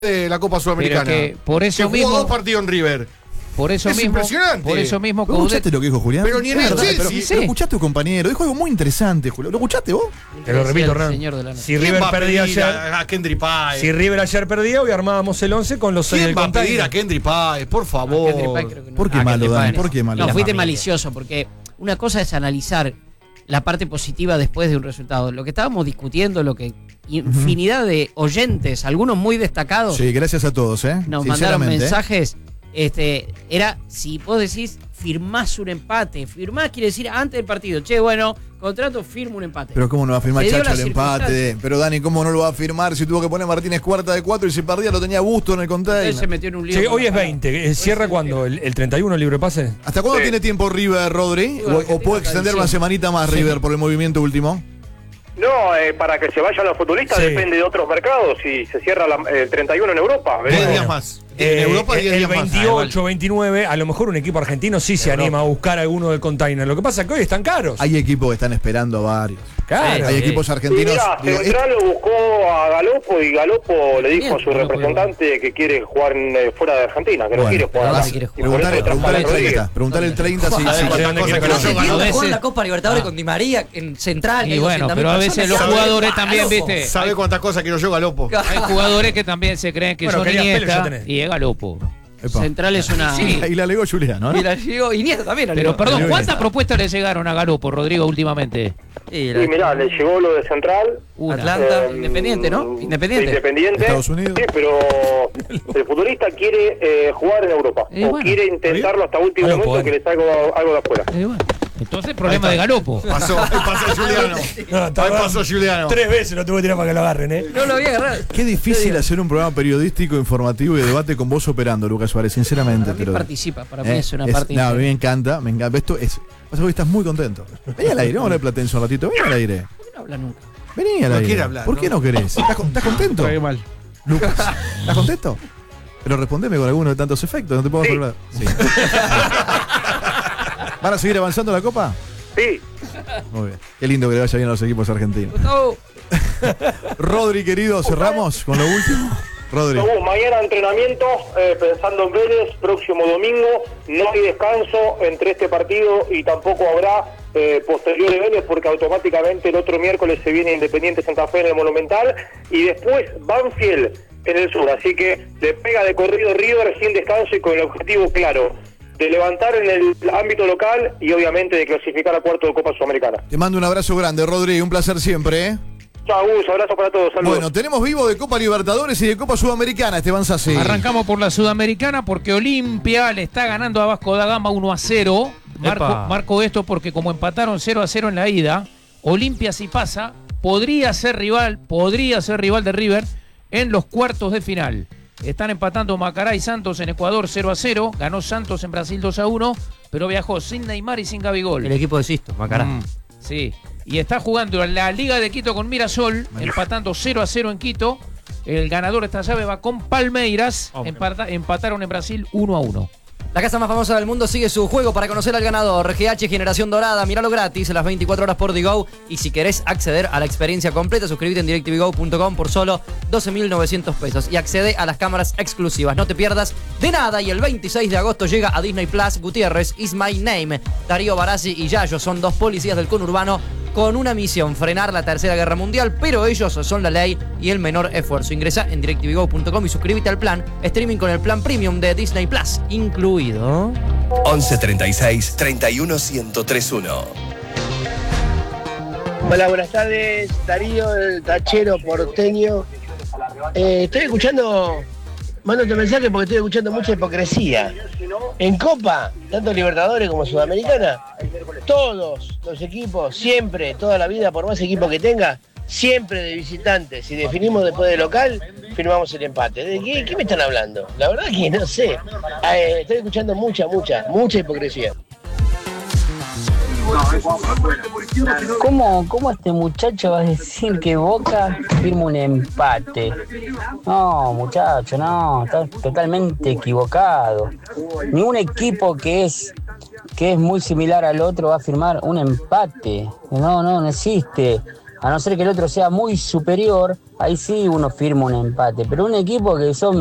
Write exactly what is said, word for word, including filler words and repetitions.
de la Copa Sudamericana. Que por eso que mismo, jugó dos partidos en River. Por eso es mismo, impresionante. Por eso mismo, ¿Vos escuchaste lo que dijo Julián? Pero ni en el Chelsea. Pero, sí. ¿Lo escuchaste tu compañero? Dijo algo muy interesante, Julián. ¿Lo escuchaste vos? Te lo repito, Hernán. Si River perdía ayer, a, a Kendry Páez? Si River ayer perdía, hoy armábamos el once con los seis del ¿Quién va a pedir container? a Kendry Páez? Por favor. No. ¿Por qué Ah, malo, Dani? Páez. ¿Por qué malo? No, fuiste malicioso, porque una cosa es analizar la parte positiva después de un resultado. Lo que estábamos discutiendo, lo que infinidad de oyentes, algunos muy destacados. Sí, gracias a todos, ¿eh? Nos mandaron mensajes. Este, era, si vos decís, firmás un empate. Firmás quiere decir antes del partido. Che, bueno, contrato, firmo un empate. Pero ¿cómo no va a firmar Se dio Chacho la el empate? Pero Dani, ¿cómo no lo va a firmar si tuvo que poner Martínez cuarta de cuatro y si perdía lo tenía Busto en el container? Él se metió en un lío. Sí, hoy es veinte. ¿Cierra cuándo? ¿El, el treinta y uno el libre pase? ¿Hasta cuándo Sí. tiene tiempo River, Rodri? Sí, ¿O, o puede extender tradición. una semanita más River por el movimiento último? No, eh, para que se vayan los futbolistas Sí. depende de otros mercados. Si se cierra la- el treinta y uno en Europa, diez veremos. días más. Eh, en Europa diez el días más. veintiocho, veintinueve, a lo mejor un equipo argentino sí se anima a buscar alguno del container. Lo que pasa es que hoy están caros. Hay equipos que están esperando a varios. Claro. Hay equipos Y argentinos. mirá, digo, Central lo buscó a Galopo y Galopo le dijo Bien, a su Galopo, representante que quiere jugar en, eh, fuera de Argentina, que no Bueno, quiere jugar ¿dónde acá. quiere Y jugar? por eso Preguntale, trajo a preguntale el Rodríguez. treinta. Preguntale el treinta si. Joder, si- cuántas si- cosas que si- no si- yo Jugó veces- en la Copa Libertadores Ah. con Di María en Central. que Y hay bueno, doscientas mil pero a veces personas. los ¿Sabe? jugadores también, Galopo. viste. ¿Sabe cuántas cosas quiero yo, Galopo? Hay jugadores que también se creen que Bueno, son querías pelo, ya Iniesta tenés. y es Galopo. Epa. Central es una. Sí. Y la legó Julián, ¿no? Y la llegó Iniesta también. la Pero ligó. perdón, Muy ¿cuántas bien. propuestas le llegaron a Galopo, Rodrigo, últimamente? Y la- Y mirá, le llegó lo de Central. Una. Atlanta, eh, Independiente, ¿no? Independiente. Independiente. Estados Unidos. Sí, pero el futbolista quiere eh, jugar en Europa. Y o bueno. quiere intentarlo hasta último Galopo, momento eh. que le salga algo, algo de afuera. Eh, bueno. Entonces, problema de Galopo. Pasó, ahí pasó Juliano. No, Ahí pasó Juliano. Tres veces lo tuve que tirar para que lo agarren, ¿eh? No lo había agarrado. Qué difícil hacer un programa periodístico, informativo y de debate con vos operando, Lucas Suárez, sinceramente. Para mí te lo digo. participa, para mí Eh, es una es- parte. No, a mí me encanta, me encanta. Esto es. Pasa que hoy estás muy contento. Vení al aire, vamos a hablar de Platense un ratito. Vení al aire. No habla nunca. Vení al No aire. quiere hablar, ¿Por ¿no? qué no querés? ¿Estás, con- estás contento? mal. Lucas, ¿estás contento? Pero respondeme con alguno de tantos efectos, no te puedo Sí. hablar. Sí. ¿Van a seguir avanzando la copa? Sí, Muy bien. Qué lindo que le vaya bien a los equipos argentinos. Gustavo. Rodri, querido, cerramos con lo último. Rodri. no hubo mañana entrenamiento, eh, pensando en Vélez, próximo domingo, no hay descanso entre este partido y tampoco habrá eh, posterior de Vélez porque automáticamente el otro miércoles se viene Independiente Santa Fe en el Monumental y después Banfield en el sur, así que le pega de corrido River sin descanso y con el objetivo claro de levantar en el ámbito local y obviamente de clasificar a cuarto de Copa Sudamericana. Te mando un abrazo grande, Rodri. Un placer siempre, ¿eh? Chao, Gus, abrazo para todos, saludos. Bueno, tenemos vivo de Copa Libertadores y de Copa Sudamericana, Esteban Sassi. Arrancamos por la Sudamericana porque Olimpia le está ganando a Vasco da Gama uno a cero. Marco, Epa. marco esto porque como empataron cero a cero en la ida, Olimpia si pasa, podría ser rival, podría ser rival de River en los cuartos de final. Están empatando Macará y Santos en Ecuador cero a cero, ganó Santos en Brasil dos a uno, pero viajó sin Neymar y sin Gabigol. El equipo de Sisto, Macará. Mm, sí, y está jugando en la Liga de Quito con Mirasol, empatando cero a cero en Quito. El ganador de esta llave va con Palmeiras, Oh, empata- empataron en Brasil uno a uno. La casa más famosa del mundo sigue su juego para conocer al ganador. G H Generación Dorada, míralo gratis a las veinticuatro horas por Digo. Y si querés acceder a la experiencia completa, suscríbete en directv go punto com por solo doce mil novecientos pesos. Y accede a las cámaras exclusivas. No te pierdas de nada. Y el veintiséis de agosto llega a Disney Plus Gutiérrez Is My Name. Darío Barassi y Yayo son dos policías del conurbano con una misión: frenar la tercera guerra mundial, pero ellos son la ley y el menor esfuerzo. Ingresa en directv go punto com y suscríbete al plan streaming con el plan premium de Disney Plus incluido. once treinta y seis, treinta y uno, ciento tres uno. Hola, buenas tardes, Darío, el tachero porteño. Eh, estoy escuchando, mando este mensaje porque estoy escuchando mucha hipocresía. En Copa, tanto Libertadores como Sudamericana, todos los equipos, siempre, toda la vida, por más equipo que tenga, siempre de visitantes. Si definimos después de local, firmamos el empate. ¿De qué, qué me están hablando? La verdad que no sé. Eh, estoy escuchando mucha, mucha, mucha hipocresía. ¿Cómo, ¿Cómo este muchacho va a decir que Boca firma un empate? No, muchacho, no, está totalmente equivocado. Ningún equipo que es que es muy similar al otro va a firmar un empate. No, no, no existe. A no ser que el otro sea muy superior, ahí sí uno firma un empate. Pero un equipo que son